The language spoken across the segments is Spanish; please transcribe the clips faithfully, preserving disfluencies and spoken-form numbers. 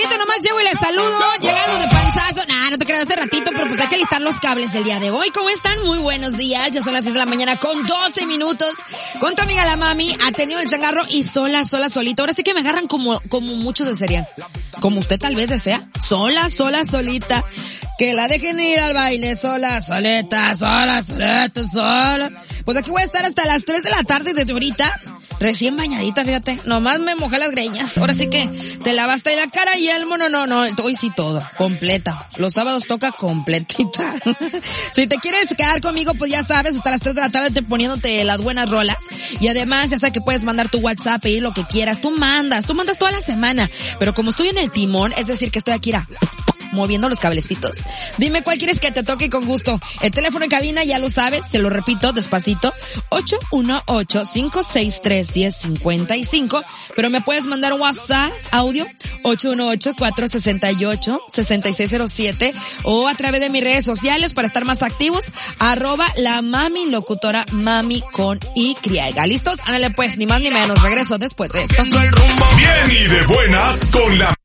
ratito nomás llevo y les saludo, llegando de panzazo. Nah, no te creas hace ratito, pero pues hay que listar los cables el día de hoy. ¿Cómo están? Muy buenos días. Ya son las seis de la mañana con doce minutos. Con tu amiga la mami, ha tenido el changarro y sola, sola, solita. Ahora sí que me agarran como, como muchos desearían. Como usted tal vez desea. Sola, sola, solita. Que la dejen ir al baile sola, solita, sola, solita, sola. Pues aquí voy a estar hasta las tres de la tarde desde ahorita. Recién bañadita, fíjate. Nomás me mojé las greñas. Ahora sí que te lavaste la cara y el mono, no, no. Hoy sí todo. Completa. Los sábados toca completita. Si te quieres quedar conmigo, pues ya sabes, hasta las tres de la tarde te poniéndote las buenas rolas. Y además, ya sabes que puedes mandar tu WhatsApp, pedir lo que quieras. Tú mandas, tú mandas toda la semana. Pero como estoy en el timón, es decir, que estoy aquí, era moviendo los cablecitos. Dime cuál quieres que te toque con gusto. El teléfono en cabina ya lo sabes, te lo repito despacito, ocho uno ocho, cinco seis tres, uno cero cinco cinco, pero me puedes mandar un WhatsApp audio ocho uno ocho, cuatro seis ocho, seis seis cero siete o a través de mis redes sociales para estar más activos, arroba la mami locutora, mami con Y. ¿Listos? Ándale pues, ni más ni menos, regreso después de esto. Bien y de buenas con la...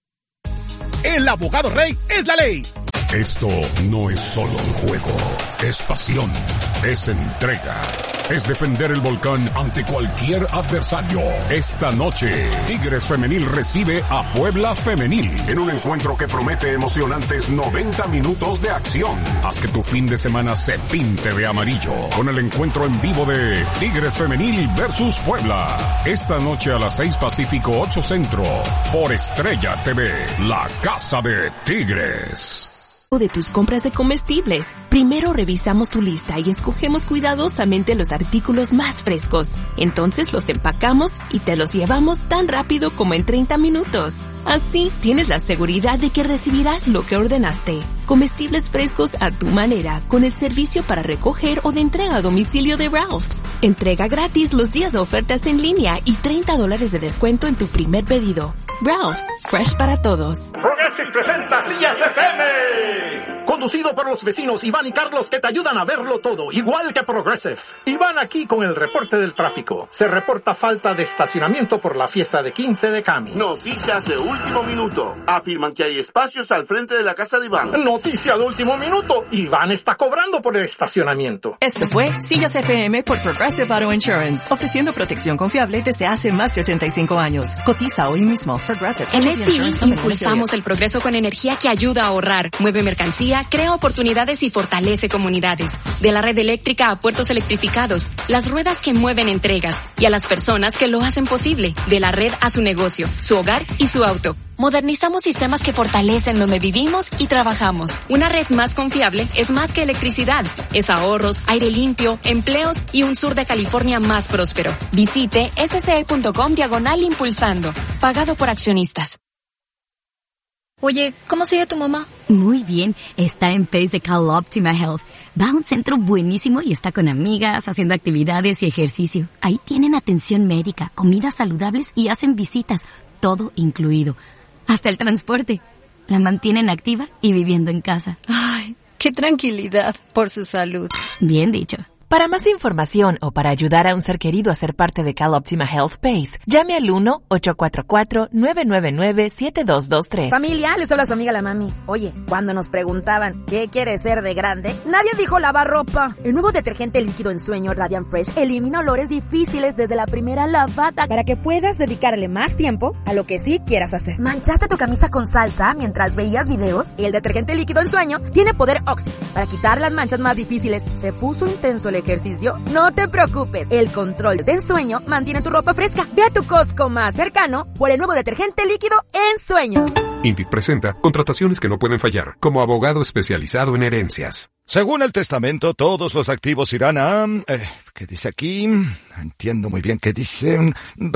El abogado rey es la ley. Esto no es solo un juego, es pasión, es entrega, es defender el volcán ante cualquier adversario. Esta noche, Tigres Femenil recibe a Puebla Femenil en un encuentro que promete emocionantes noventa minutos de acción. Haz que tu fin de semana se pinte de amarillo con el encuentro en vivo de Tigres Femenil versus Puebla. Esta noche a las seis Pacífico, ocho Centro, por Estrella T V, la casa de Tigres. De tus compras de comestibles. Primero revisamos tu lista y escogemos cuidadosamente los artículos más frescos. Entonces los empacamos y te los llevamos tan rápido como en treinta minutos. Así tienes la seguridad de que recibirás lo que ordenaste. Comestibles frescos a tu manera, con el servicio para recoger o de entrega a domicilio de Ralph's. Entrega gratis los días de ofertas en línea y treinta dólares de descuento en tu primer pedido. Ralph's, fresh para todos. Progressive presenta Sillas F M. Conducido por los vecinos Iván y Carlos que te ayudan a verlo todo, igual que Progressive. Iván aquí con el reporte del tráfico. Se reporta falta de estacionamiento por la fiesta de quince de Cami. Noticias de último minuto. Afirman que hay espacios al frente de la casa de Iván. Noticia de último minuto. Iván está cobrando por el estacionamiento. Esto fue Sillas F M por Progressive Auto Insurance, ofreciendo protección confiable desde hace más de ochenta y cinco años. Cotiza hoy mismo. Progressive. En S I impulsamos el progreso con energía que ayuda a ahorrar, mueve mercancía, crea oportunidades y fortalece comunidades. De la red eléctrica a puertos electrificados, las ruedas que mueven entregas y a las personas que lo hacen posible. De la red a su negocio, su hogar y su auto. Modernizamos sistemas que fortalecen donde vivimos y trabajamos. Una red más confiable es más que electricidad. Es ahorros, aire limpio, empleos y un sur de California más próspero. Visite sce.com diagonal impulsando. Pagado por accionistas. Oye, ¿cómo sigue tu mamá? Muy bien, está en Pace de CalOptima Health. Va a un centro buenísimo y está con amigas, haciendo actividades y ejercicio. Ahí tienen atención médica, comidas saludables y hacen visitas, todo incluido. Hasta el transporte. La mantienen activa y viviendo en casa. Ay, qué tranquilidad por su salud. Bien dicho. Para más información o para ayudar a un ser querido a ser parte de CalOptima Health Pace, llame al uno ocho cuatro cuatro, nueve nueve nueve, siete dos dos tres. Familia, les habla su amiga la mami. Oye, cuando nos preguntaban ¿qué quiere ser de grande? Nadie dijo lavar ropa. El nuevo detergente líquido en sueño Radiant Fresh elimina olores difíciles desde la primera lavada para que puedas dedicarle más tiempo a lo que sí quieras hacer. ¿Manchaste tu camisa con salsa mientras veías videos? El detergente líquido en sueño tiene poder Oxy para quitar las manchas más difíciles. ¿Se puso intenso el ejercicio? No te preocupes, el control de ensueño mantiene tu ropa fresca. Ve a tu Costco más cercano por el nuevo detergente líquido en sueño. Indeed presenta contrataciones que no pueden fallar, como abogado especializado en herencias. Según el testamento, todos los activos irán a... Eh, ¿qué dice aquí? No entiendo muy bien qué dice.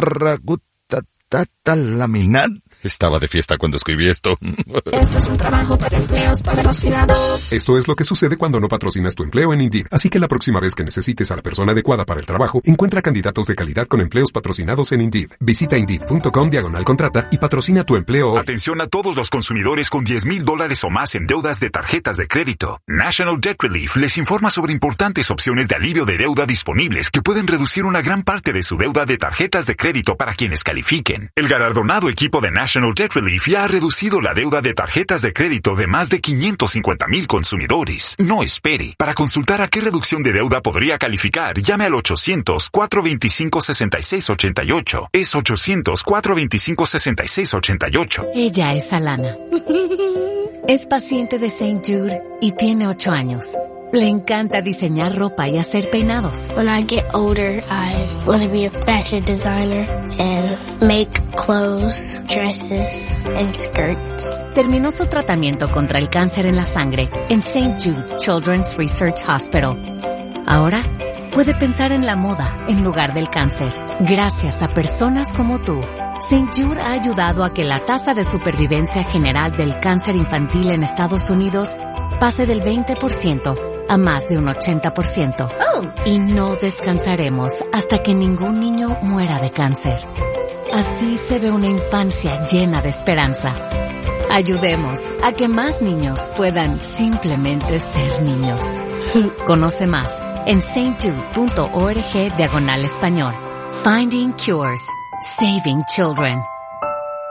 Ragutatatalaminat. Estaba de fiesta cuando escribí esto. Esto es un trabajo para empleos patrocinados. Esto es lo que sucede cuando no patrocinas tu empleo en Indeed. Así que la próxima vez que necesites a la persona adecuada para el trabajo, encuentra candidatos de calidad con empleos patrocinados en Indeed. Visita Indeed.com diagonal contrata y patrocina tu empleo hoy. Atención a todos los consumidores con diez mil dólares o más en deudas de tarjetas de crédito. National Debt Relief les informa sobre importantes opciones de alivio de deuda disponibles que pueden reducir una gran parte de su deuda de tarjetas de crédito para quienes califiquen. también. El galardonado equipo de National Debt Relief ya ha reducido la deuda de tarjetas de crédito de más de quinientos cincuenta mil consumidores. No espere. Para consultar a qué reducción de deuda podría calificar, llame al ochocientos, cuatrocientos veinticinco, sesenta y seis ochenta y ocho. Es ochocientos, cuatrocientos veinticinco, sesenta y seis ochenta y ocho. Ella es Alana. Es paciente de Saint Jude y tiene ocho años. Le encanta diseñar ropa y hacer peinados. When I get older, I want to be a fashion designer and make clothes, dresses, and skirts. Terminó su tratamiento contra el cáncer en la sangre en Saint Jude Children's Research Hospital. Ahora puede pensar en la moda en lugar del cáncer. Gracias a personas como tú, Saint Jude ha ayudado a que la tasa de supervivencia general del cáncer infantil en Estados Unidos pase del veinte por ciento a más de un ochenta por ciento. Oh. Y no descansaremos hasta que ningún niño muera de cáncer. Así se ve una infancia llena de esperanza. Ayudemos a que más niños puedan simplemente ser niños. Conoce más en saintjude.org diagonal español. Finding Cures. Saving Children.